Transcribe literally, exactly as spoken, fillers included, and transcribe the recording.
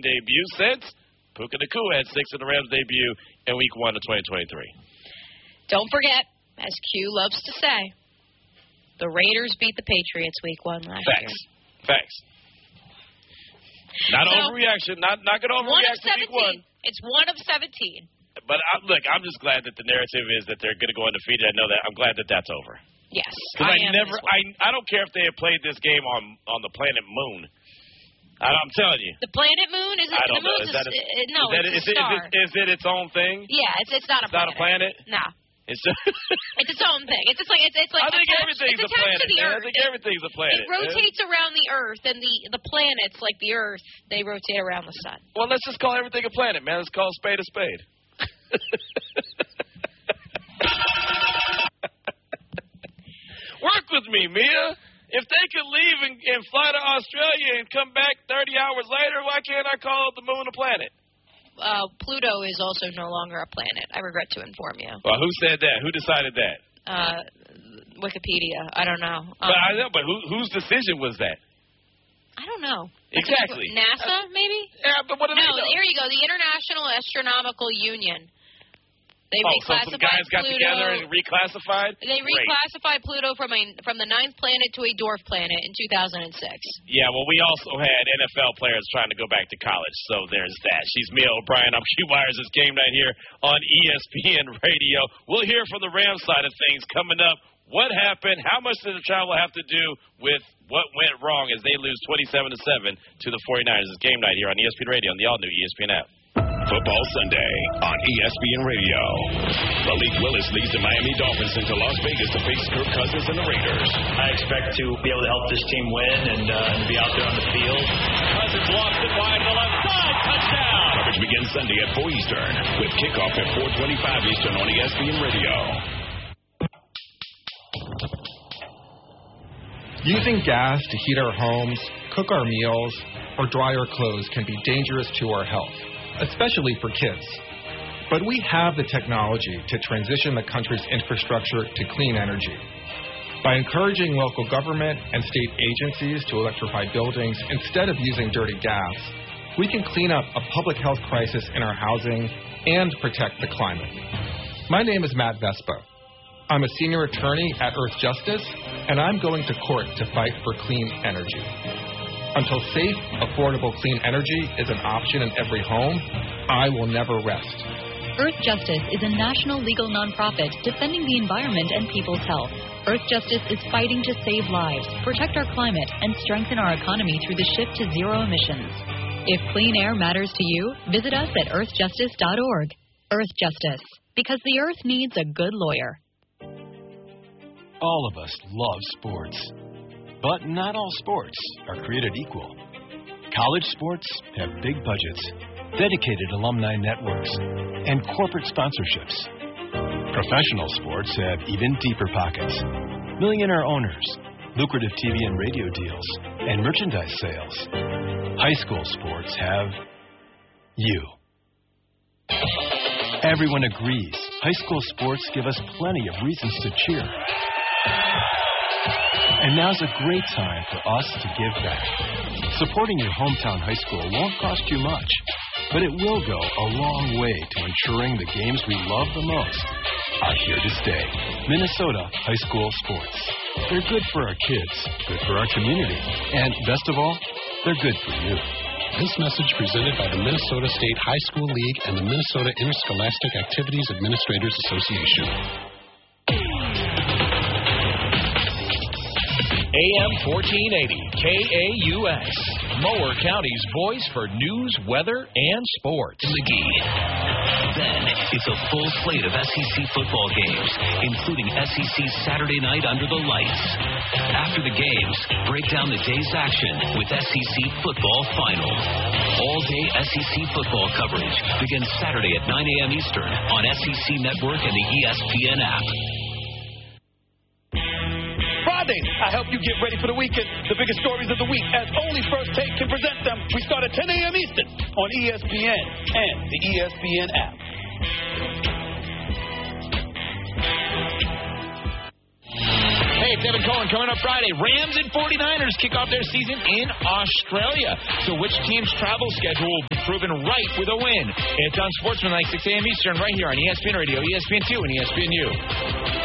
debut since Puka Nacua had six in the Rams debut in week one of twenty twenty-three. Don't forget, as Q loves to say, the Raiders beat the Patriots week one last Facts. year. Facts. Not so, overreaction. Not not going to overreact to week one. It's one of seventeen. But, I, look, I'm just glad that the narrative is that they're going to go undefeated. I know that. I'm glad that that's over. Yes. Because I, I never, I, I don't care if they had played this game on, on the planet Moon. I, I'm telling you. The planet Moon? Is it, I don't the know. Moon Is that a, is, no, is that it's a, a is star. It, is, it, is it its own thing? Yeah, it's it's not a it's planet. It's not a planet? No. It's just it's its own thing. It's just like it's it's like I think attached, everything's it's a planet. To the Man. Earth. I think everything's a planet. It rotates man. around the Earth, and the the planets, like the Earth, they rotate around the sun. Well, let's just call everything a planet, man. Let's call a spade a spade. Work with me, Mia. If they could leave and, and fly to Australia and come back thirty hours later, why can't I call the moon a planet? Uh, Pluto is also no longer a planet. I regret to inform you. Well, who said that? Who decided that? Uh, Wikipedia. I don't know. Um, but I know, but who, whose decision was that? I don't know. Exactly. NASA, maybe? Yeah, but what do no, they know? Here you go. The International Astronomical Union. They oh, reclassified so some guys got Pluto. together and reclassified? They Great. reclassified Pluto from a from the ninth planet to a dwarf planet in two thousand six. Yeah, well, we also had N F L players trying to go back to college, so there's that. She's Mia O'Brien. I'm Q Wires. It's game night here on E S P N Radio. We'll hear from the Rams side of things coming up. What happened? How much did the travel have to do with what went wrong as they lose twenty-seven to seven to the forty-niners? It's game night here on E S P N Radio on the all-new E S P N app. Football Sunday on E S P N Radio. Malik Willis leads the Miami Dolphins into Las Vegas to face Kirk Cousins and the Raiders. I expect to be able to help this team win and, uh, and be out there on the field. Cousins lost it wide to the left side. Touchdown. Coverage begins Sunday at four Eastern with kickoff at four twenty-five Eastern on E S P N Radio. Using gas to heat our homes, cook our meals, or dry our clothes can be dangerous to our health, especially for kids. But we have the technology to transition the country's infrastructure to clean energy. By encouraging local government and state agencies to electrify buildings instead of using dirty gas, we can clean up a public health crisis in our housing and protect the climate. My name is Matt Vespa. I'm a senior attorney at Earth Justice, and I'm going to court to fight for clean energy. Until safe, affordable, clean energy is an option in every home, I will never rest. Earth Justice is a national legal nonprofit defending the environment and people's health. Earth Justice is fighting to save lives, protect our climate, and strengthen our economy through the shift to zero emissions. If clean air matters to you, visit us at earth justice dot org. Earth Justice, because the earth needs a good lawyer. All of us love sports, but not all sports are created equal. College sports have big budgets, dedicated alumni networks, and corporate sponsorships. Professional sports have even deeper pockets, millionaire owners, lucrative T V and radio deals, and merchandise sales. High school sports have you. Everyone agrees high school sports give us plenty of reasons to cheer. And now's a great time for us to give back. Supporting your hometown high school won't cost you much, but it will go a long way to ensuring the games we love the most are here to stay. Minnesota high school sports. They're good for our kids, good for our community, and best of all, they're good for you. This message presented by the Minnesota State High School League and the Minnesota Interscholastic Activities Administrators Association. A M fourteen eighty, K A U S, Mower County's voice for news, weather, and sports. McGee. Then it's a full slate of S E C football games, including S E C Saturday night under the lights. After the games, break down the day's action with S E C Football Final. All-day S E C football coverage begins Saturday at nine a.m. Eastern on S E C Network and the E S P N app. Friday, I help you get ready for the weekend. The biggest stories of the week, as only First Take can present them. We start at ten a.m. Eastern on E S P N and the E S P N app. Hey, it's Evan Cohen. Coming up Friday, Rams and forty-niners kick off their season in Australia. So which team's travel schedule will be proven right with a win. It's on Sportsmanlike, six a.m. Eastern, right here on E S P N Radio, E S P N two, and E S P N U.